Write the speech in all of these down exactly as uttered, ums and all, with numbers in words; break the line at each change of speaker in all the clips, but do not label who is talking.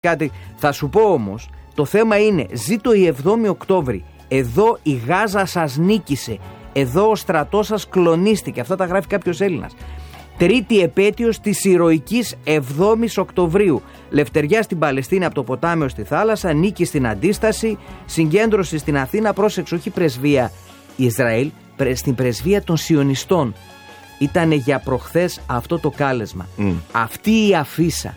κάτι. Θα σου πω όμως, το θέμα είναι, ζήτω η εβδόμη Οκτώβρη, εδώ η Γάζα σας νίκησε, εδώ ο στρατός σας κλονίστηκε. Αυτά τα γράφει κάποιος Έλληνας. Τρίτη επέτειος της ηρωικής εβδόμης Οκτωβρίου. Λευτεριά στην Παλαιστίνη από το ποτάμιο στη θάλασσα, νίκη στην αντίσταση, συγκέντρωση στην Αθήνα, πρόσεξε, όχι πρεσβεία Ισραήλ, στην πρεσβεία των Σιωνιστών. Ήτανε για προχθές αυτό το κάλεσμα. Mm. Αυτή η αφίσα.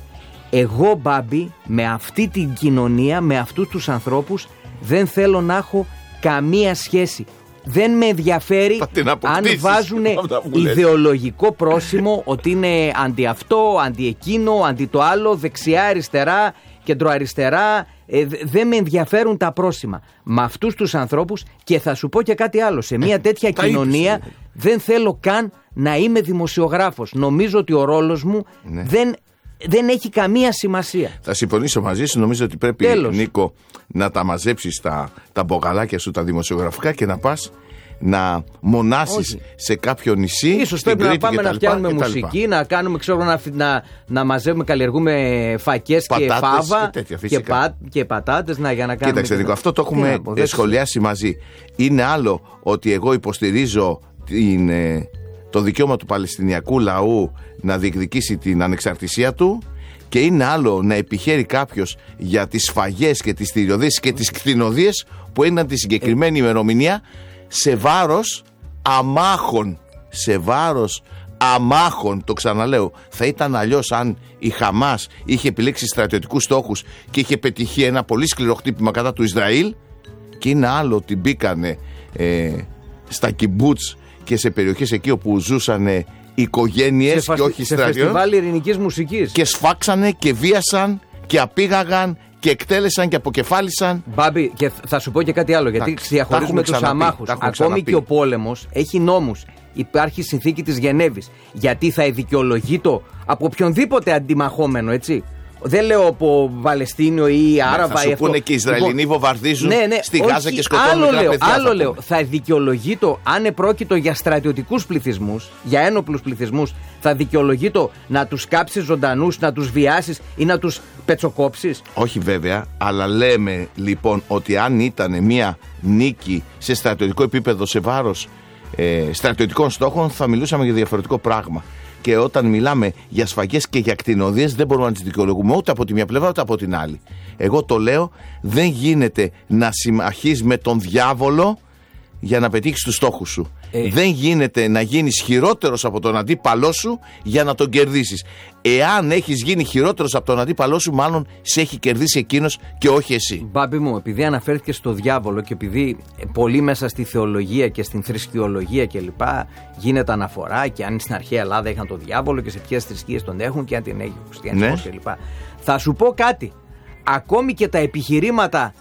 Εγώ, Μπάμπη, με αυτή την κοινωνία, με αυτούς τους ανθρώπους, δεν θέλω να έχω καμία σχέση. Δεν με ενδιαφέρει αν βάζουν ιδεολογικό πρόσημο ότι είναι αντι αυτό, αντι εκείνο, αντι το άλλο, δεξιά, αριστερά, κεντροαριστερά. Ε, δεν με ενδιαφέρουν τα πρόσημα. Με αυτούς τους ανθρώπους, και θα σου πω και κάτι άλλο, σε μια τέτοια ε, κοινωνία είπες, δεν θέλω καν να είμαι δημοσιογράφος. Νομίζω ότι ο ρόλος μου ναι. δεν, δεν έχει καμία σημασία. Θα
συμφωνήσω μαζί σου. Νομίζω ότι πρέπει, Τέλος. Νίκο, να τα μαζέψεις τα, τα μπογαλάκια σου, τα δημοσιογραφικά, και να πας να μονάσεις Όχι. σε κάποιο νησί.
Ίσως πρέπει να πάμε να φτιάχνουμε μουσική, να κάνουμε, ξέρω, να, να, να μαζεύουμε, καλλιεργούμε φακές και φάβα και, τέτοια, και, πα, και πατάτες. Να, για να κάνουμε.
Κοίταξε, Νίκο, αυτό το έχουμε σχολιάσει μαζί. Είναι άλλο ότι εγώ υποστηρίζω την, το δικαίωμα του Παλαιστινιακού λαού να διεκδικήσει την ανεξαρτησία του, και είναι άλλο να επιχαίρει κάποιος για τις σφαγές και τις θηριωδίες και τις κτηνοδίες που έγιναν τη συγκεκριμένη ε. ημερομηνία, σε βάρος αμάχων, σε βάρος αμάχων, το ξαναλέω. Θα ήταν αλλιώς αν η Χαμάς είχε επιλέξει στρατιωτικούς στόχους και είχε πετυχεί ένα πολύ σκληρό χτύπημα κατά του Ισραήλ, και είναι άλλο ότι μπήκανε ε, στα κιμπούτς και σε περιοχές εκεί όπου ζούσαν ε, οικογένειες και όχι στρατιώτες, σε
φεστιβάλ ειρηνικής μουσικής,
και σφάξανε και βίασαν και απήγαγαν και εκτέλεσαν και αποκεφάλισαν.
Μπάμπη, και θα σου πω και κάτι άλλο, γιατί διαχωρίζουμε τους αμάχους. Ακόμη ξαναπεί. Και ο πόλεμος έχει νόμους. Υπάρχει συνθήκη της Γενέβης. Γιατί θα δικαιολογείτο από οποιονδήποτε αντιμαχόμενο, έτσι. Δεν λέω από Παλαιστίνιο ή Άραβα. Ναι,
θα σου πούνε και οι Ισραηλινοί βομβαρδίζουν ναι, ναι, στη Γάζα όχι, και σκοτώνουν
άλλο λέω, άλλο λέω. Θα δικαιολογείτο, αν επρόκειτο για στρατιωτικούς πληθυσμούς, για ένοπλους πληθυσμούς, θα δικαιολογείτο να τους κάψεις ζωντανούς, να τους βιάσεις ή να τους πετσοκόψεις.
Όχι βέβαια, αλλά λέμε λοιπόν ότι αν ήταν μια νίκη σε στρατιωτικό επίπεδο σε βάρος ε, στρατιωτικών στόχων, θα μιλούσαμε για διαφορετικό πράγμα. Και όταν μιλάμε για σφαγές και για κτηνοδίες, δεν μπορούμε να τις δικαιολογούμε ούτε από τη μια πλευρά ούτε από την άλλη. Εγώ το λέω, δεν γίνεται να συμμαχείς με τον διάβολο για να πετύχεις τους στόχους σου. Ε. Δεν γίνεται να γίνεις χειρότερος από τον αντίπαλό σου για να τον κερδίσεις. Εάν έχεις γίνει χειρότερος από τον αντίπαλό σου, μάλλον σε έχει κερδίσει εκείνος και όχι εσύ.
Μπάμπη μου, επειδή αναφέρθηκε στο διάβολο και επειδή πολύ μέσα στη θεολογία και στην θρησκειολογία κλπ. Γίνεται αναφορά, και αν στην αρχαία Ελλάδα είχαν τον διάβολο και σε ποιες θρησκείες τον έχουν και αν την έχει ο χριστιανισμός ναι. κλπ. Θα σου πω κάτι. Ακόμη και τα επιχειρήματα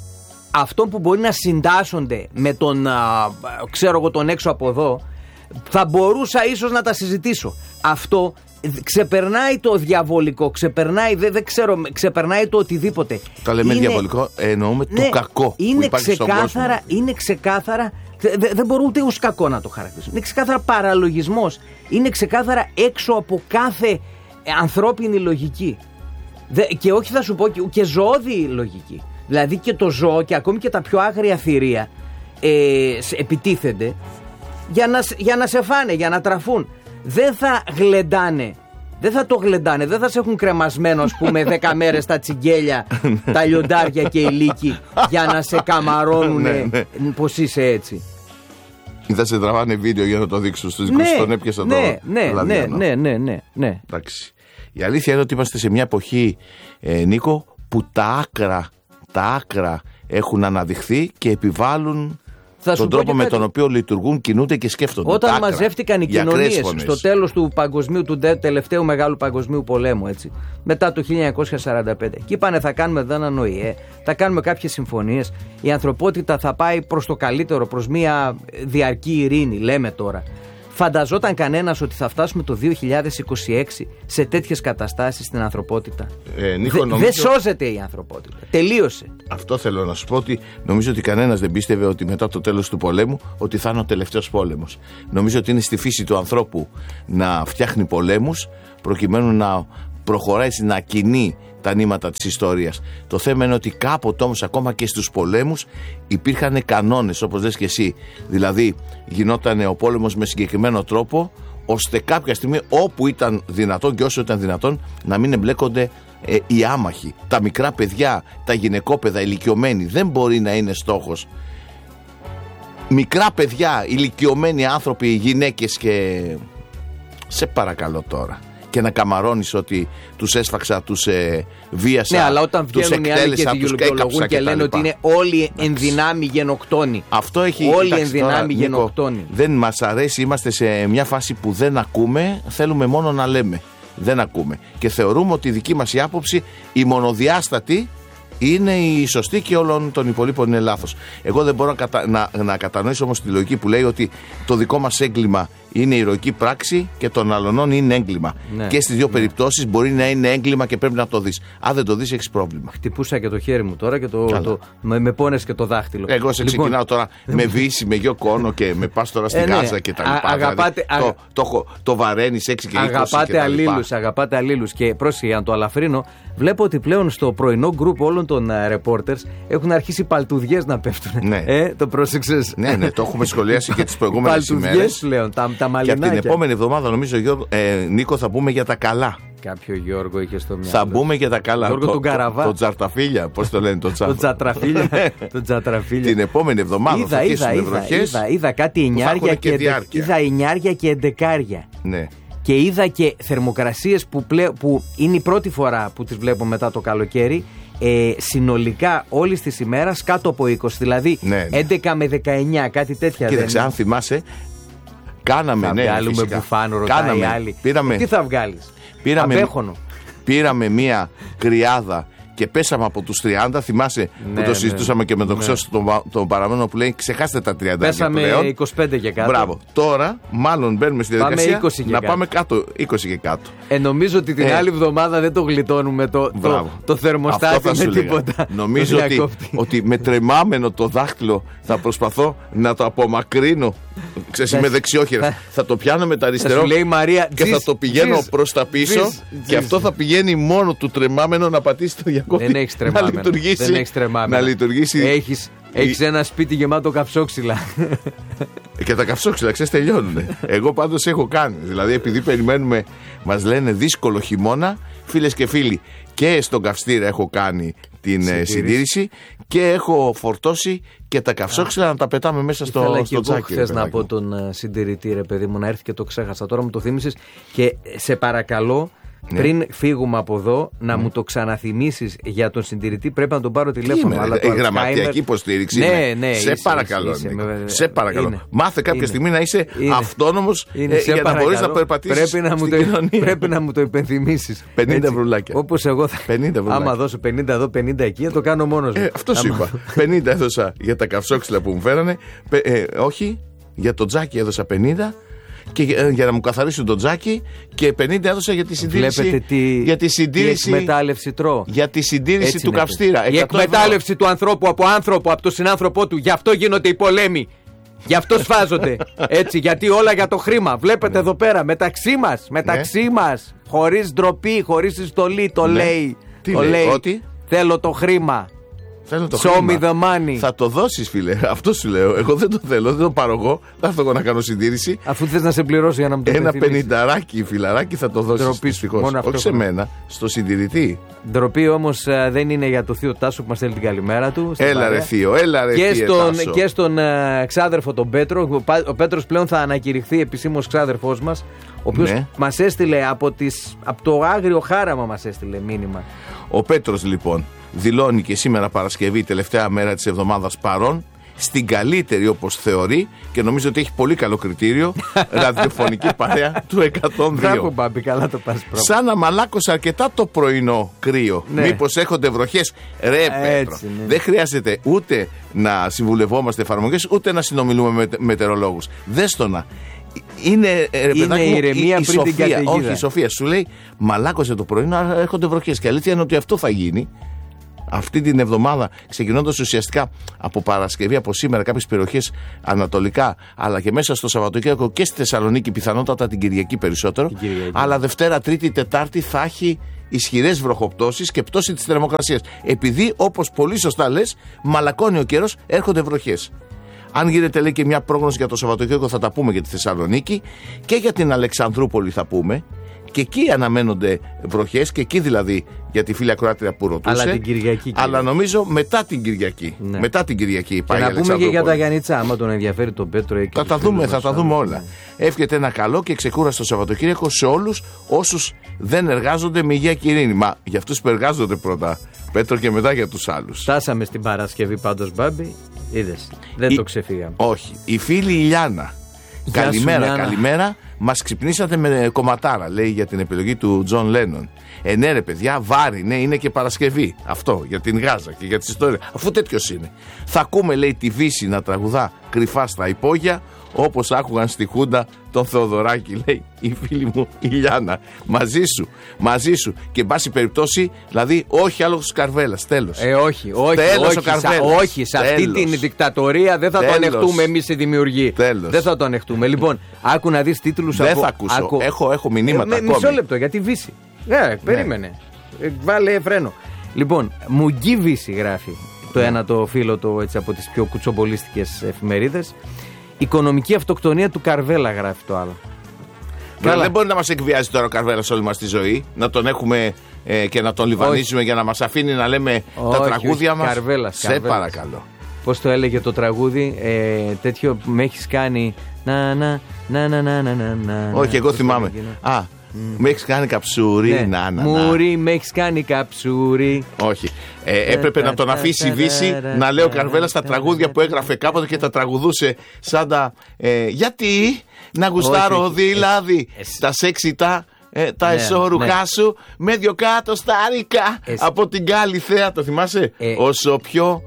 αυτών που μπορεί να συντάσσονται με τον, α, ξέρω εγώ, τον έξω από εδώ, θα μπορούσα ίσως να τα συζητήσω. Αυτό ξεπερνάει το διαβολικό, ξεπερνάει, δεν, δεν ξέρω, ξεπερνάει το οτιδήποτε.
Τα λέμε είναι, διαβολικό, εννοούμε ναι, το κακό
είναι
που υπάρχει
ξεκάθαρα,
στον κόσμο.
Είναι ξεκάθαρα, δεν δε μπορούν ούτε ως κακό να το χαρακτηρίσουν. Είναι ξεκάθαρα παραλογισμός. Είναι ξεκάθαρα έξω από κάθε ανθρώπινη λογική. Δε, και όχι θα σου πω και, και ζωώδη λογική. Δηλαδή και το ζώο και ακόμη και τα πιο άγρια θηρία ε, επιτίθενται για να, για να σε φάνε, για να τραφούν. Δεν θα γλεντάνε, δεν θα το γλεντάνε, δεν θα σε έχουν κρεμασμένο, ας πούμε, δέκα μέρες τα τσιγκέλια, τα λιοντάρια και οι λύκοι για να σε καμαρώνουν πως είσαι έτσι.
Ή θα σε τραβάνε βίντεο για να το δείξουν στους δικούς, τον έπιασα
ναι,
το
ναι, ναι, ναι, ναι, ναι, ναι.
Εντάξει. Η αλήθεια είναι ότι είμαστε σε μια εποχή, ε, Νίκο, που τα άκρα τα άκρα έχουν αναδειχθεί και επιβάλλουν τον τρόπο με τον οποίο λειτουργούν, κινούνται και σκέφτονται.
Όταν μαζεύτηκαν οι κοινωνίες στο τέλος του παγκοσμίου, του τελευταίου μεγάλου παγκοσμίου πολέμου, έτσι, μετά το χίλια εννιακόσια σαράντα πέντε, και είπανε θα κάνουμε εδώ έναν ΟΗΕ, θα κάνουμε κάποιες συμφωνίες, η ανθρωπότητα θα πάει προς το καλύτερο, προς μια διαρκή ειρήνη, λέμε τώρα. Φανταζόταν κανένας ότι θα φτάσουμε το δύο χιλιάδες είκοσι έξι σε τέτοιες καταστάσεις στην ανθρωπότητα?
Ε, Νίκο, Δε,
νομίζω... Δεν σώζεται η ανθρωπότητα. Τελείωσε.
Αυτό θέλω να σου πω, ότι νομίζω ότι κανένας δεν πίστευε ότι μετά το τέλος του πολέμου ότι θα είναι ο τελευταίος πόλεμος. Νομίζω ότι είναι στη φύση του ανθρώπου να φτιάχνει πολέμους προκειμένου να προχωράει να ακινεί τα νήματα της ιστορίας. Το θέμα είναι ότι κάποτε όμως ακόμα και στους πολέμους υπήρχαν κανόνες, όπως λες και εσύ. Δηλαδή γινόταν ο πόλεμος με συγκεκριμένο τρόπο, ώστε κάποια στιγμή όπου ήταν δυνατόν και όσο ήταν δυνατόν να μην εμπλέκονται ε, οι άμαχοι. Τα μικρά παιδιά, τα γυναικόπαιδα, ηλικιωμένοι δεν μπορεί να είναι στόχος. Μικρά παιδιά, ηλικιωμένοι άνθρωποι, γυναίκες και... Σε παρακαλώ τώρα. Και να καμαρώνεις ότι τους έσφαξα, τους ε, βίασα,
ναι, αλλά όταν
τους
βγαίνουν οι άλλοι και δικαιολογούν και, και λένε ότι είναι όλοι εν δυνάμει γενοκτόνοι.
Αυτό έχει...
Όλοι εν δυνάμει γενοκτόνοι.
Δεν μας αρέσει, είμαστε σε μια φάση που δεν ακούμε, θέλουμε μόνο να λέμε. Δεν ακούμε. Και θεωρούμε ότι η δική μας η άποψη, η μονοδιάστατη, είναι η σωστή και όλων των υπολείπων είναι λάθος. Εγώ δεν μπορώ να, κατα... να, να κατανοήσω όμως τη λογική που λέει ότι το δικό μας έγκλημα είναι ηρωική πράξη και των αλλωνών είναι έγκλημα. Ναι, και στις δύο ναι. περιπτώσεις μπορεί να είναι έγκλημα και πρέπει να το δεις. Αν δεν το δεις, έχεις πρόβλημα.
Χτυπούσα και το χέρι μου τώρα και το, το, με, με πόνες και το δάχτυλο.
Εγώ σε ξεκινάω λοιπόν... τώρα με βύση, με γιο κόνο και με πας τώρα στην ε, Γάζα ναι. και τα λοιπά.
Αγαπάτε,
δηλαδή, α... το, το, το βαραίνεις έξι και είκοσι
αγαπάτε
και τα λοιπά.
Αλλήλους, αγαπάτε αλλήλους. Και πρόσεχε, αν το αλαφρύνω, βλέπω ότι πλέον στο πρωινό γκρουπ όλων των uh, reporters έχουν αρχίσει παλτουδιές να πέφτουν.
Ναι.
Ε, το πρόσεξες.
Ναι, ναι, το έχουμε σχολιάσει και τις προηγούμενες ημέρες.
Πλέον, τα, τα μαλλινάκια.
Και την επόμενη εβδομάδα, νομίζω, Γιώργο, ε, Νίκο, θα πούμε για τα καλά.
Κάποιο Γιώργο είχε στο μυαλό.
Θα μπούμε για τα καλά.
Γιώργο
το,
τον Καραβά.
Το, το τζαρταφίλια, πώς το λένε, το
το τζατραφίλια. Το τζατραφίλια.
Την επόμενη εβδομάδα
είδα,
θα
είδα, είδα,
βροχές,
είδα, είδα κάτι εννιάρια και, και, είδα εννιάρια και εντεκάρια.
Ναι.
Και είδα και θερμοκρασίες που, πλέ, που είναι η πρώτη φορά που τις βλέπω μετά το καλοκαίρι. Ε, συνολικά όλης της ημέρας κάτω από είκοσι, δηλαδή ναι, ναι. έντεκα με δεκαεννιά, κάτι τέτοια.
Κοίταξε, αν θυμάσαι, κάναμε,
θα
ναι,
βγάλουμε
φυσικά.
Μπουφάνο, ρωτάει
κάναμε,
άλλη.
Πήραμε,
τι θα βγάλεις?
Πήραμε,
Απέχονο.
Πήραμε μία κρυάδα και πέσαμε από τους τριάντα. Θυμάσαι ναι, που το ναι, συζητούσαμε και με τον ναι. Ξώσο τον, τον παραμένο που λέει ξεχάστε τα τριάντα.
Πέσαμε είκοσι πέντε και κάτω.
Μπράβο. Τώρα μάλλον μπαίνουμε στη διαδικασία να κάτω. Πάμε κάτω, είκοσι και κάτω.
Ε, νομίζω ότι την ε, άλλη εβδομάδα δεν το γλιτώνουμε το, το, το θερμοστάτη με τίποτα.
Νομίζω ότι, ότι με τρεμάμενο το δάχτυλο θα προσπαθώ να το απομακρύνω. Ξέρεις, είμαι δεξιόχερας. Θα το πιάνω με τα αριστερό και θα το πηγαίνω προς τα πίσω και αυτό θα πηγαίνει μόνο του τρεμάμενο να πατήσει το διακόπτη.
Δεν έχεις τρεμάμενο.
Να λειτουργήσει.
Δεν έχεις τρεμάμενο.
Να λειτουργήσει.
Έχεις, έχεις ένα σπίτι γεμάτο καυσόξυλα.
Και τα καυσόξυλα, ξέρεις, τελειώνουν. Εγώ πάντως έχω κάνει. Δηλαδή, επειδή περιμένουμε, μας λένε δύσκολο χειμώνα, φίλες και φίλοι, και στον καυστήρα έχω κάνει την συντήρηση, συντήρηση και έχω φορτώσει και τα καυσόξυλα να τα πετάμε μέσα στο,
στο,
στο
τζάκι.
Ήθελα
χθες να πω τον uh, συντηρητή, ρε παιδί μου, να έρθει και το ξέχασα. Τώρα μου το θύμισες και σε παρακαλώ, ναι. πριν φύγουμε από εδώ, να mm. μου το ξαναθυμίσεις για τον συντηρητή. Πρέπει να τον πάρω τηλέφωνο.
Είναι,
αλλά
η γραμματιακή υποστήριξη.
Ναι,
είναι.
ναι,
σε
είσαι,
παρακαλώ.
είσαι, είσαι,
σε παρακαλώ.
Είναι.
Μάθε κάποια
είναι.
στιγμή να είσαι αυτόνομος ε, για
παρακαλώ.
να μπορείς να περπατήσεις.
Πρέπει να, μου το, πρέπει να μου το υπενθυμίσεις.
πενήντα ευρουλάκια.
Όπως εγώ θα. Άμα δώσω πενήντα εδώ, πενήντα εκεί, θα το κάνω μόνος μου.
Ε, αυτό σου είπα. πενήντα έδωσα για τα καυσόξυλα που μου φέρανε. Ε, όχι, για το τζάκι έδωσα πενήντα. Και για να μου καθαρίσουν το τζάκι και πενήντα έδωσα για τη συντήρηση.
Τι,
για τη συντήρηση.
Η εκμετάλλευση τρώω.
Για τη συντήρηση έτσι του καυστήρα.
Η εκμετάλλευση του ανθρώπου από άνθρωπο, από τον συνάνθρωπό του. Γι' αυτό γίνονται οι πολέμοι. Γι' αυτό σφάζονται. Έτσι, γιατί όλα για το χρήμα. Βλέπετε ναι. εδώ πέρα, μεταξύ μας, μεταξύ ναι. μας, χωρίς ντροπή, χωρίς συστολή, το ναι. λέει.
Τι
το
λέει,
λέει.
Ότι?
Θέλω το χρήμα.
Θέλω το
Show
χρήμα.
me the money.
Θα το δώσεις, φίλε. Αυτό σου λέω. Εγώ δεν το θέλω, δεν το πάρω εγώ. Θα έρθω εγώ να κάνω συντήρηση.
Αφού θες να σε πληρώσω για να μου το
ένα πενηνταράκι, φιλαράκι θα το δώσεις. Όχι σε μένα, στο συντηρητή.
Ντροπή όμως uh, δεν είναι για το θείο Τάσο που μας στέλνει την καλημέρα του.
Έλα ρε θείο, έλα ρε
και
θείο
στον,
Τάσο.
Και στον uh, ξάδερφο τον Πέτρο. Ο, ο Πέτρος πλέον θα ανακηρυχθεί επισήμως ξάδερφός μας. Ο οποίος ναι. μας έστειλε από, τις, από το άγριο χάραμα μας έστειλε μήνυμα.
Ο Πέτρος λοιπόν δηλώνει και σήμερα Παρασκευή, τελευταία μέρα της εβδομάδας, παρόν στην καλύτερη, όπως θεωρεί, και νομίζω ότι έχει πολύ καλό κριτήριο, ραδιοφωνική παρέα του εκατόν δύο.
Μπράβο Μπάμπη, καλά το πας πρόβλημα.
Σαν να μαλάκωσε αρκετά το πρωινό κρύο. Ναι. Μήπως έχονται βροχές? Ρε Πέτρο, ναι. δεν χρειάζεται ούτε να συμβουλευόμαστε εφαρμογές, ούτε να συνομιλούμε με μετεωρολόγους. Δέστονα. Είναι, ρε,
είναι η ηρεμία
η, η
πριν
Σοφία,
την καταιγίδα.
Όχι, η Σοφία σου λέει μαλάκωσε το πρωί να έρχονται βροχές. Και αλήθεια είναι ότι αυτό θα γίνει. αυτή την εβδομάδα, ξεκινώντας ουσιαστικά από Παρασκευή, από σήμερα, κάποιες περιοχές ανατολικά, αλλά και μέσα στο Σαββατοκύριακο και στη Θεσσαλονίκη, πιθανότατα την Κυριακή περισσότερο. Την Κυριακή. Αλλά Δευτέρα, Τρίτη, Τετάρτη θα έχει ισχυρές βροχοπτώσεις και πτώση της θερμοκρασίας. Επειδή, όπως πολύ σωστά λες, μαλακώνει ο καιρός, έρχονται βροχές. Αν γίνεται, λέει, και μια πρόγνωση για το Σαββατοκύριακο, θα τα πούμε για τη Θεσσαλονίκη και για την Αλεξανδρούπολη θα πούμε. Και εκεί αναμένονται βροχές, και εκεί δηλαδή για τη φίλη ακροάτρια που ρωτούσε.
Αλλά την Κυριακή.
Αλλά νομίζω μετά την Κυριακή. Ναι. Μετά την Κυριακή πάει η Αλεξανδρούπολη. Να πούμε και
για τα Γιαννίτσα, άμα τον ενδιαφέρει τον Πέτρο.
Θα τα δούμε, θα τα δούμε όλα. Ναι. Εύχεται ένα καλό και ξεκούραστο Σαββατοκύριακο σε όλους όσους δεν εργάζονται με υγεία και ειρήνη. Μα για αυτούς που εργάζονται πρώτα, Πέτρο, και μετά για τους άλλους.
Φτάσαμε στην Παρασκευή πάντως, Μπάμπη. Είδες. Δεν η... το ξεφύγαμε.
Όχι. Η φίλη Ηλιάνα. Καλημέρα,
σου,
καλημέρα. Μας ξυπνήσατε με κομματάρα, λέει, για την επιλογή του Τζον Λένον. Ε, ναι, ρε παιδιά, βάρη, ναι, είναι και Παρασκευή. Αυτό για την Γάζα και για τις ιστορίες. Αφού τέτοιος είναι. Θα ακούμε, λέει, τη Βύση να τραγουδά κρυφά στα υπόγεια, όπως άκουγαν στη Χούντα τον Θεοδωράκη, λέει η φίλη μου η Λιάνα. Μαζί σου, μαζί σου. Και εν πάση περιπτώσει, δηλαδή, όχι άλλο του Καρβέλας. Τέλος.
Ε, όχι, όχι.
Τέλος
όχι,
ο Καρβέλας.
Σα, όχι, σε αυτή
Τέλος.
την δικτατορία δεν θα
Τέλος.
το ανεχτούμε εμείς οι δημιουργοί.
Τέλος.
Δεν θα το ανεχτούμε. Λοιπόν, άκου να δεις τίτλους
δεν
από.
Θα ακούσω.
Άκου...
Έχω, έχω μηνύματα
ε,
ακόμη.
Μισό λεπτό για τη Βύση. Ε, περίμενε. Ναι. Ε, βάλε φρένο. Λοιπόν, Μουγγί Βύση γράφει το ναι. ένα το φίλο το έτσι από τις πιο κουτσομπολίστικες εφημερίδες. Οικονομική αυτοκτονία του Καρβέλα γράφει το άλλο.
Καλά. Δεν μπορεί να μας εκβιάζει τώρα ο Καρβέλας όλη μας τη ζωή, να τον έχουμε ε, και να τον λιβανίζουμε όχι. για να μας αφήνει να λέμε όχι, τα τραγούδια όχι, μας.
Καρβέλας,
σε
Καρβέλας.
παρακαλώ.
Πώς το έλεγε το τραγούδι, ε, τέτοιο με έχεις κάνει. Να, να, να, να, να, να, να.
Όχι, εγώ θυμάμαι. Α, mm. με έχεις κάνει καψούρι. Ναι. Να, να,
Μουρί, με έχεις κάνει καψούρι.
Όχι. Ε, έπρεπε να τον αφήσει η Βύση να λέει ο Καρβέλας τα τραγούδια που έγραφε κάποτε και τα τραγουδούσε σαν τα. Ε, γιατί να γουστάρω όχι, δηλαδή εσύ. Τα σεξι τα. Ε, τα ναι, εσώρουχά ναι. σου με δυο κάτω στάρικα από την Κάλλη Θέα. Το θυμάσαι? Ε, Όσο πιο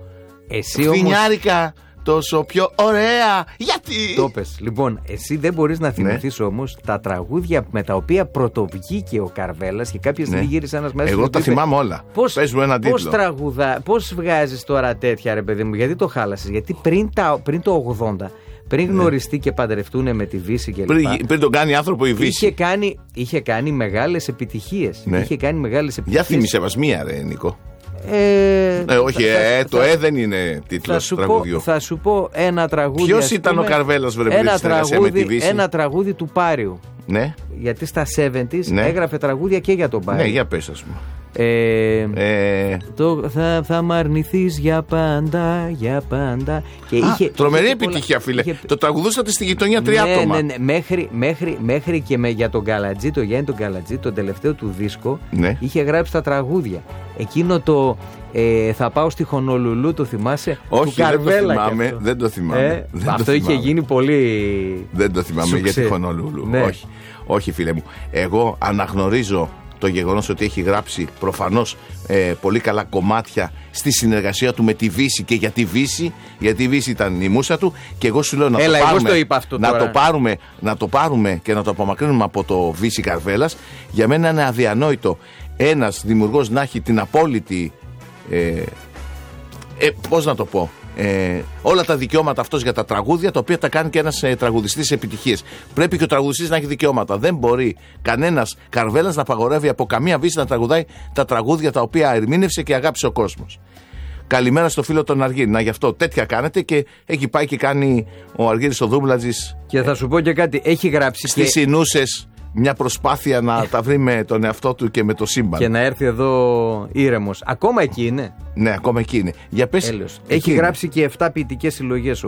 φθινιάρικα όμως... τόσο πιο ωραία. Γιατί?
Το πες. Λοιπόν, εσύ δεν μπορείς να θυμηθείς ναι. όμως τα τραγούδια με τα οποία πρωτοβγήκε ο Καρβέλας και κάποια στιγμή ναι. γύρισε ένας μέσα.
Εγώ τα είπε, θυμάμαι όλα.
Πώς,
Πες μου έναν τίτλο.
Πώς τραγουδά, πώς βγάζεις τώρα τέτοια, ρε παιδί μου? Γιατί το χάλασες? Γιατί πριν, τα, πριν το ογδόντα, πριν ναι. γνωριστεί και παντρευτούν με τη Βύση και λοιπά,
πριν, πριν τον κάνει άνθρωπο η Βύση,
είχε κάνει, είχε κάνει μεγάλες επιτυχίες. Ναι. Είχε κάνει μεγάλες επιτυχίες.
Για θύμισε μας μία, ρε Νίκο.
Ε,
ε, όχι, θα, ε, το θα, Ε δεν είναι τίτλος του τραγουδιού.
Θα σου πω ένα τραγούδι.
Ποιος ήταν ο Καρβέλας, βρε, ένα, τραγούδι,
ένα τραγούδι του Πάριου.
Ναι.
Γιατί στα εβδομήντα ναι. έγραφε τραγούδια και για τον Πάριο.
Ναι, για πες, ας πούμε.
Ε,
ε...
Το, θα, θα μ' αρνηθείς για πάντα, για πάντα. Και
Α,
είχε,
τρομερή
είχε
επιτυχία,
πολλά,
φίλε.
είχε...
Το τραγουδούσατε στη γειτονιά τρία
ναι,
άτομα.
Ναι, ναι, μέχρι, μέχρι, μέχρι και με, για τον Καλατζή, το Γιάννη τον Καλατζή, τον τελευταίο του δίσκο, ναι. είχε γράψει τα τραγούδια. Εκείνο το ε, θα πάω στη Χονολουλού, το θυμάσαι?
Όχι,
του Καρβέλα,
δεν το θυμάμαι. Δεν το θυμάμαι.
Ε,
δεν
αυτό
το
είχε
θυμάμαι.
γίνει πολύ.
Δεν το θυμάμαι για τη Χονολουλού. Ναι. Όχι. Όχι, φίλε μου. Εγώ αναγνωρίζω το γεγονός ότι έχει γράψει προφανώς ε, πολύ καλά κομμάτια στη συνεργασία του με τη Βύση και για τη Βύση, γιατί η Βύση ήταν η μούσα του, και εγώ σου λέω να,
Έλα,
το, πάρουμε,
το, είπα αυτό
να
τώρα.
το πάρουμε να το πάρουμε και να το απομακρύνουμε από το Βύση Καρβέλας. Για μένα είναι αδιανόητο ένας δημιουργός να έχει την απόλυτη ε, ε, πώς να το πω, Ε, όλα τα δικαιώματα αυτός για τα τραγούδια, τα οποία τα κάνει και ένας ε, τραγουδιστής επιτυχίες. Πρέπει και ο τραγουδιστής να έχει δικαιώματα. Δεν μπορεί κανένας Καρβέλας να απαγορεύει από καμία Βύση να τραγουδάει τα τραγούδια τα οποία ερμήνευσε και αγάπησε ο κόσμος. Καλημέρα στο φίλο τον Αργύρη. Να, γι' αυτό τέτοια κάνετε, και έχει πάει και κάνει ο Αργύρης ο Δούμπλατζης.
Και θα σου πω και κάτι, έχει γράψει
στις
και...
Συνούσες μια προσπάθεια να τα βρει με τον εαυτό του και με το σύμπαν.
Και να έρθει εδώ ήρεμος. Ακόμα εκεί είναι.
Ναι, ακόμα εκεί είναι. Για πες.
Έχει είναι. Γράψει και εφτά ποιητικές συλλογές ο,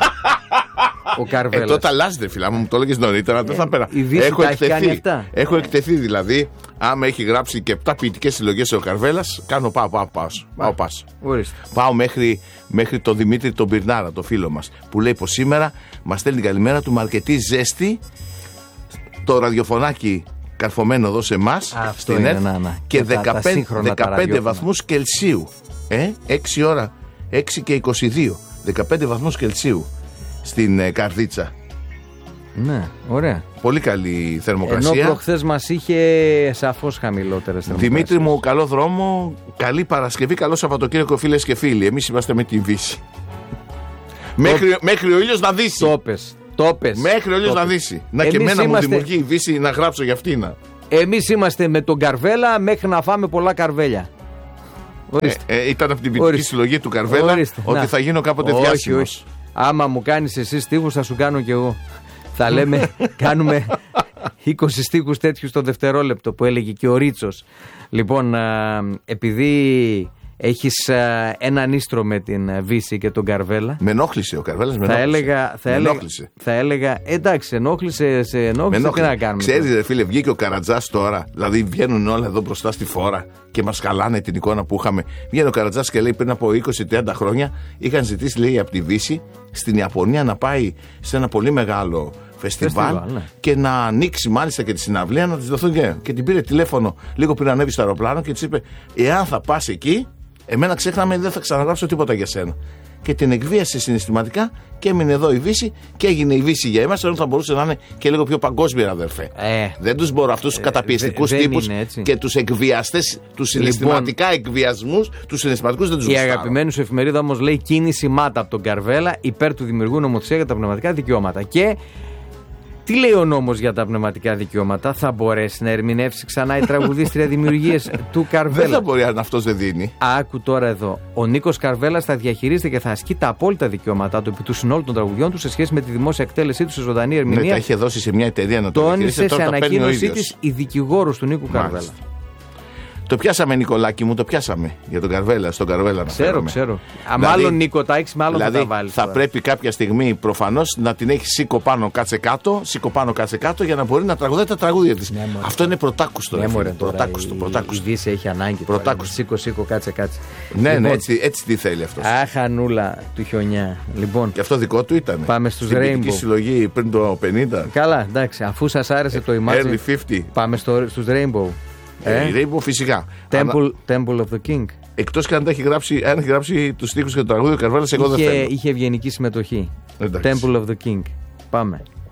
ο Καρβέλας.
Ε, τότε αλλάζεται, φίλα μου, μου το έλεγες νωρίτερα. Ε, δεν θα πέρα.
Έχω εκτεθεί.
Έχω εκτεθεί δηλαδή. Άμα έχει γράψει και επτά ποιητικές συλλογές ο Καρβέλας, κάνω πάω, πάω, πάω. πάω, πάω. πάω μέχρι, μέχρι τον Δημήτρη τον Πυρνάρα, το φίλο μας, που λέει πως σήμερα μας στέλνει την καλημέρα του με αρκετή ζέστη. Το ραδιοφωνάκι καρφωμένο εδώ σε εμάς στην ΕΡΤ και, και δεκαπέντε βαθμούς Κελσίου. Ε, έξι ώρα, έξι και είκοσι δύο. δεκαπέντε βαθμούς Κελσίου στην ε, Καρδίτσα.
Ναι, ωραία.
Πολύ καλή θερμοκρασία.
Ενώ προχθές μας είχε σαφώς χαμηλότερες θερμοκρασίες.
Δημήτρη μου, καλό δρόμο, καλή Παρασκευή, καλό Σαββατοκύριακο φίλες και φίλοι. Εμείς είμαστε με τη Βύση. μέχρι, μέχρι ο ήλιος να δύσει.
Το πες, το πες.
Μέχρι ο ήλιος να δύσει. Να και εμένα
είμαστε...
μου δημιουργεί η Βύση να γράψω για αυτήν.
Εμείς είμαστε με τον Καρβέλα μέχρι να φάμε πολλά καρβέλια.
Ε, ε, ήταν από την ποιητική συλλογή του Καρβέλα. Ορίστε. Ότι να. Θα γίνω κάποτε όχι, διάσημος. Όχι.
Άμα μου κάνεις εσύ στίχους θα σου κάνω κι εγώ. Θα λέμε, κάνουμε είκοσι στίχους τέτοιους το δευτερόλεπτο που έλεγε και ο Ρίτσος. Λοιπόν, α, επειδή έχεις α, έναν ίστρο με την Βύση και τον Καρβέλα.
Με ενόχλησε ο Καρβέλας, με
θα
ενόχλησε.
Έλεγα, θα, έλεγα, θα έλεγα, εντάξει, ενόχλησε, σε ενόχλησε, τι να κάνουμε.
Ξέρεις ρε φίλε, βγήκε ο Καρατζάς τώρα, δηλαδή βγαίνουν όλα εδώ μπροστά στη φόρα και μας χαλάνε την εικόνα που είχαμε. Βγαίνει ο Καρατζάς και λέει πριν από είκοσι τριάντα χρόνια είχαν ζητήσει, λέει, από τη Βύση στην Ιαπωνία να πάει σε ένα πολύ μεγάλο φεστιβάλ, φεστιβάλ ναι. και να ανοίξει μάλιστα και τη συναυλία να της δοθούν και. Και την πήρε τηλέφωνο λίγο πριν ανέβει στο αεροπλάνο και της είπε: εάν θα πας εκεί, εμένα ξέχναμε, δεν θα ξαναγράψω τίποτα για σένα. Και την εκβίασε συναισθηματικά και έμεινε εδώ η Βύση και έγινε η Βύση για εμάς, ενώ θα μπορούσε να είναι και λίγο πιο παγκόσμια, αδερφέ. Ε, δεν τους μπορώ αυτούς τους ε, καταπιεστικούς δε, τύπους και τους εκβιαστές, τους συναισθηματικά λοιπόν, εκβιασμούς, τους συναισθηματικούς δεν τους γουστάρω. Η αγαπημένη σου εφημερίδα όμως λέει κίνηση μάτα από τον Καρβέλα υπέρ του δημιουργού νομοθεσία για τα πνευματικά δικαιώματα. Και τι λέει ο νόμος για τα πνευματικά δικαιώματα, θα μπορέσει να ερμηνεύσει ξανά η τραγουδίστρια δημιουργίες του Καρβέλα? Δεν θα μπορεί αν αυτός δεν δίνει. Άκου τώρα εδώ. Ο Νίκος Καρβέλας θα διαχειρίζεται και θα ασκεί τα απόλυτα δικαιώματά του επί του συνόλου των τραγουδιών του σε σχέση με τη δημόσια εκτέλεσή του σε ζωντανή ερμηνεία. Ναι, τα είχε δώσει σε μια εταιρεία να το διαχειρίζεται. Τόνισε σε ανακοίνωσή της η δικηγόρος του Νίκου Καρβέλα. Το πιάσαμε, Νικολάκη μου, το πιάσαμε για τον Καρβέλα, στον Καρβέλα να ξέρω, φέρουμε. Ξέρω. Α, δηλαδή, μάλλον Νίκο, τα έχεις, μάλλον δηλαδή, θα τα βάλεις. Θα τώρα. Πρέπει κάποια στιγμή προφανώς να την έχει σήκω πάνω, κάτσε κάτω, σήκω πάνω, κάτσε κάτω για να μπορεί να τραγουδάει τα τραγούδια της. Ναι, αυτό είναι πρωτάκουστο. Ναι, μωρέ, πρωτάκουστο, πρωτάκουστο. Η Δύση έχει ανάγκη. Σήκω, σήκω, κάτσε, κάτσε. Ναι, λοιπόν, ναι, έτσι, έτσι τι θέλει αυτό. Αχανούλα του χιονιά. Λοιπόν, και αυτό δικό του ήταν. Πάμε στους Rainbow. Συλλογή πριν το πενήντα. Καλά, εντάξει, αφού σας άρεσε το Imagine. Πάμε στους Rainbow. Ε? Η Rainbow φυσικά. Temple, Ανα... Temple of the King. Εκτός και αν έχει γράψει, αν έχει γράψει τους στίχους και το τραγούδι ο Καρβέλας, εγώ δεν θέλω. Είχε ευγενική συμμετοχή. Εντάξει. Temple of the King. Πάμε.